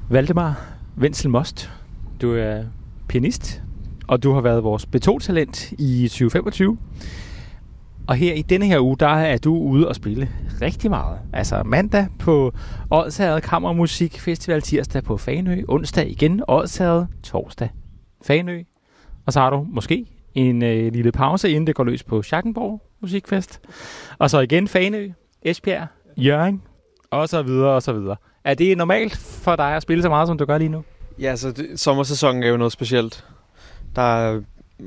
Valdemar Wenzel Most. Du er pianist, og du har været vores B2-talent i 2025. Og her i denne her uge, der er du ude og spille rigtig meget. Altså mandag på Odsherred Kammermusik Festival, tirsdag på Fanø, onsdag igen Odsherred, torsdag Fanø. Og så har du måske en lille pause, inden det går løs på Schackenborg Musikfest. Og så igen Fanø, Esbjerg, Hjørring, og så videre, og så videre. Er det normalt for dig at spille så meget, som du gør lige nu? Ja, så sommersæsonen er jo noget specielt. Der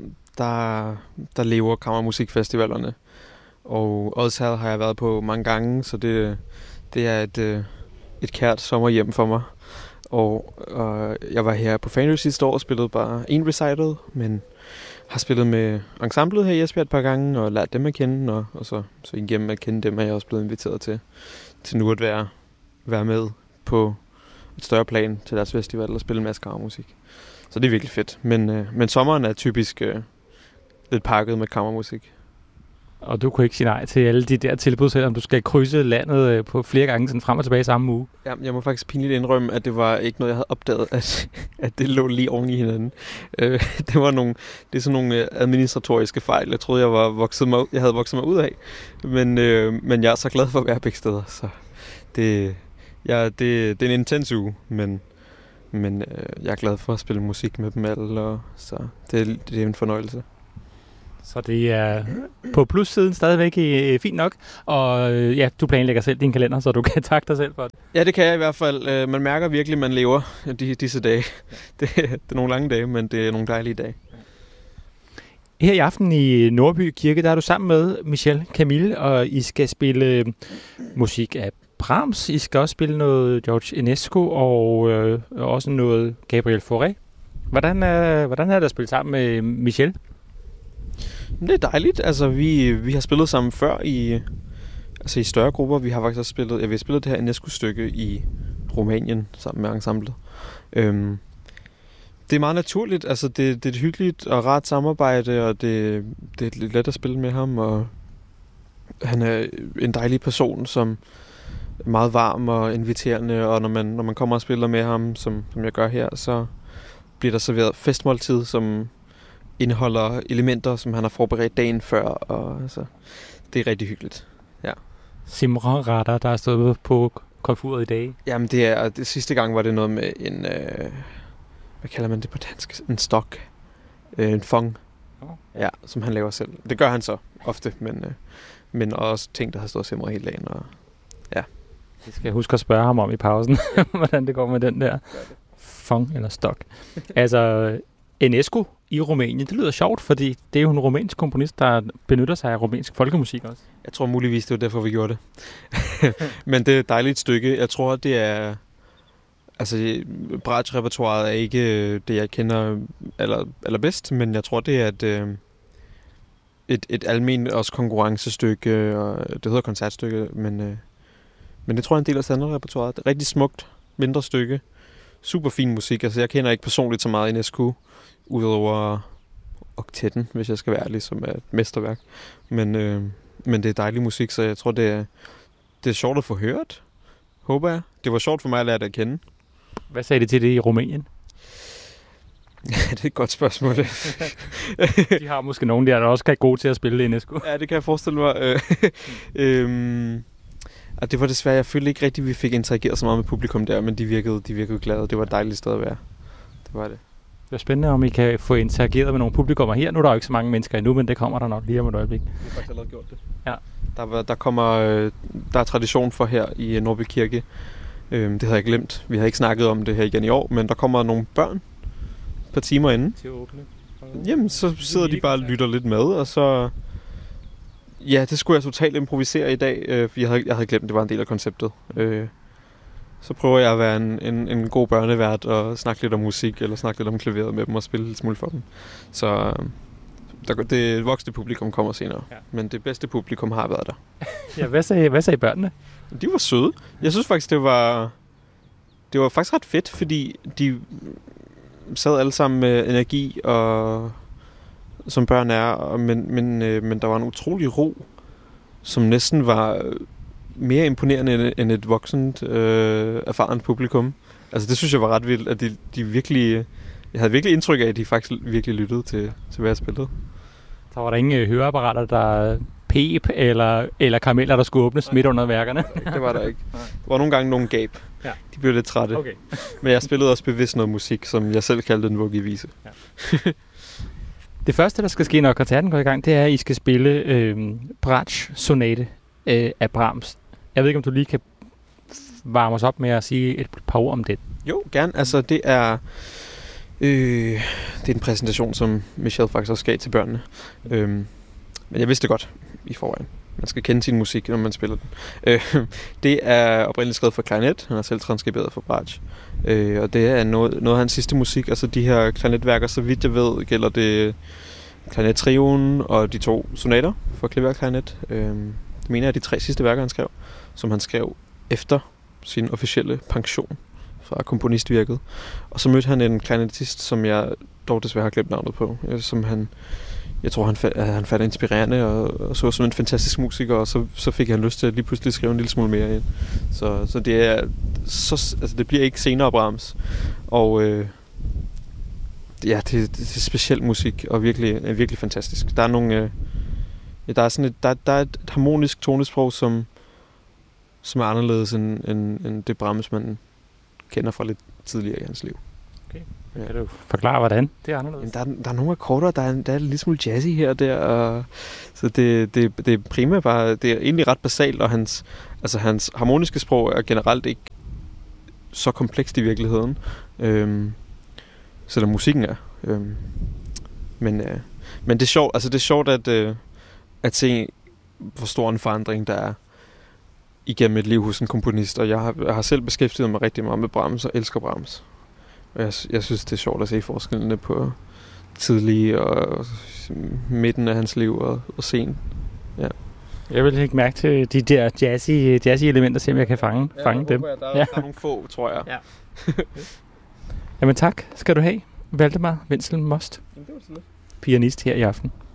lever kammermusikfestivalerne. Og Odsherred har jeg været på mange gange, så det er et kært sommerhjem for mig. Og jeg var her på Fanø sidste år og spillede bare en recital, men har spillet med ensemblet her i Esbjerg et par gange og lært dem at kende, og så igennem at kende dem er jeg også blevet inviteret til nu at være med på et større plan til deres festival og spille en masse kammermusik. Så det er virkelig fedt. Men sommeren er typisk lidt pakket med kammermusik. Og du kunne ikke sige nej til alle de der tilbud, selvom du skal krydse landet på flere gange sådan frem og tilbage samme uge? Ja, jeg må faktisk pinligt indrømme, at det var ikke noget, jeg havde opdaget, at det lå lige oven i hinanden. Det er sådan nogle administratoriske fejl. Jeg troede, jeg havde vokset mig ud af. Men jeg er så glad for at være begge steder. Så det er en intens uge, men jeg er glad for at spille musik med dem alle, og så det er en fornøjelse. Så det er på plussiden stadigvæk fint nok, og ja, du planlægger selv din kalender, så du kan takke dig selv for det. Ja, det kan jeg i hvert fald. Man mærker virkelig, at man lever disse dage. Det er nogle lange dage, men det er nogle dejlige dage. Her i aften i Nordby Kirke, der er du sammen med Michel Camille, og I skal spille musik af Brahms. I skal også spille noget George Enescu og også noget Gabriel Fauré. Hvordan er det at spille sammen med Michel? Det er dejligt. Altså, vi har spillet sammen før i større grupper. Vi har faktisk også spillet det her Enescu-stykke i Rumænien sammen med ensemblet. Det er meget naturligt. Altså, det er et hyggeligt og rart samarbejde, og det er lidt let at spille med ham. Og han er en dejlig person, som er meget varm og inviterende. Og når man kommer og spiller med ham, som jeg gør her, så bliver der serveret festmåltid, som indeholder elementer, som han har forberedt dagen før, og altså, det er rigtig hyggeligt. Ja. Simra-retter, der er stået på komfuret i dag. Jamen, det sidste gang var det noget med en, hvad kalder man det på dansk? En stok. En fong. Ja, som han laver selv. Det gør han så ofte, men også ting, der har stået simret hele dagen. Og, ja. Det skal jeg huske at spørge ham om i pausen, hvordan det går med den der fong eller stok. Altså, Enescu i Rumænien. Det lyder sjovt, fordi det er jo en rumænsk komponist, der benytter sig af rumænsk folkemusik også. Jeg tror muligvis, det var derfor, vi gjorde det. Men det er et dejligt stykke. Jeg tror, det er... Altså, bratsch-repertoiret er ikke det, jeg kender allerbedst, men jeg tror, det er et almen også konkurrencestykke, og det hedder koncertstykke, men det tror jeg er en del af standardrepertoiret. Det er rigtig smukt, mindre stykke. Super fin musik. Altså, jeg kender ikke personligt så meget Enescu, udover oktetten, hvis jeg skal være ærlig, som er et mesterværk. Men det er dejlig musik, så jeg tror, det er sjovt at få hørt, håber jeg. Det var sjovt for mig at lære det at kende. Hvad sagde det til det i Rumænien? Det er et godt spørgsmål. De har måske nogen der også er gode til at spille Enescu. Ja, det kan jeg forestille mig. Og det var desværre, jeg følte ikke rigtigt, at vi fik interageret så meget med publikum der, men de virkede glade. Det var et dejligt sted at være. Det var det. Det er spændende, om I kan få interageret med nogle publikummer her. Nu er der jo ikke så mange mennesker endnu, men det kommer der nok lige om et øjeblik. Vi har faktisk allerede gjort det. Ja. Der er tradition for her i Nordby Kirke. Det havde jeg glemt. Vi havde ikke snakket om det her igen i år, men der kommer nogle børn et par timer inden. Til at åbne. Jamen, så sidder de bare og lytter lidt med, og så... Ja, det skulle jeg totalt improvisere i dag, for jeg havde glemt, det var en del af konceptet. Så prøver jeg at være en god børnevært og snakke lidt om musik, eller snakke lidt om klaveret med dem og spille lidt smule for dem. Så det voksne publikum kommer senere, men det bedste publikum har været der. Ja, hvad sagde børnene? De var søde. Jeg synes faktisk, det var faktisk ret fedt, fordi de sad alle sammen med energi, og som børn er, men der var en utrolig ro, som næsten var mere imponerende end et voksent, erfarent publikum. Altså det synes jeg var ret vildt, at de virkelig... Jeg havde virkelig indtryk af, at de faktisk virkelig lyttede til hvad jeg spillede. Der var der ingen høreapparater, der pep eller karameller, der skulle åbnes midt under værkerne? Det var der ikke. Der var nogle gange nogle gab. Ja. De blev lidt trætte. Okay. Men jeg spillede også bevidst noget musik, som jeg selv kaldte en vugge-vise. Ja. Det første, der skal ske, når koncerten går i gang, det er, at I skal spille Bratsch-sonate af Brahms. Jeg ved ikke, om du lige kan varme os op med at sige et par ord om det. Jo, gerne. Altså, det er en præsentation, som Michel faktisk også gav til børnene. Men jeg vidste det godt i forvejen. Man skal kende sin musik, når man spiller den. Det er oprindeligt skrevet for klarinet. Han har selv transkriberet for Bratsch. Og det er noget af hans sidste musik. Altså de her klarinetværker, så vidt jeg ved, gælder det klarinettrioen og de 2 sonater for klaver og klarinet. Det mener jeg er de 3 sidste værker, han skrev, som han skrev efter sin officielle pension fra komponistvirket. Og så mødte han en klarinetist, som jeg dog desværre har glemt navnet på, som jeg tror, han fandt inspirerende og så som en fantastisk musiker, og så fik han lyst til at lige pludselig skrive en lille smule mere ind. Så det er altså det bliver ikke senere Brahms. Og det er speciel musik og virkelig fantastisk. Der er nogle der er et harmonisk tonesprog, som er anderledes end det Brahms man kender fra lidt tidligere i hans liv. Okay. Kan du forklare, hvordan det er anderledes? Der er nogle akkorder, der er lidt smule jazzy her og der, og så det er primært bare, det er egentlig ret basalt, og hans harmoniske sprog er generelt ikke så komplekst i virkeligheden, selvom musikken er. Men det er sjovt, altså det er sjovt at se, hvor stor en forandring der er igennem et liv hos en komponist, og jeg har selv beskæftiget mig rigtig meget med Brahms og elsker Brahms. Og jeg synes, det er sjovt at se forskellene på tidlige og midten af hans liv og sen. Ja. Jeg vil ikke mærke til de der jazzy elementer, se om jeg kan fange dem. Der er nogle få, tror jeg. Ja. Jamen tak skal du have, Valdemar Wenzel Most, pianist her i aften.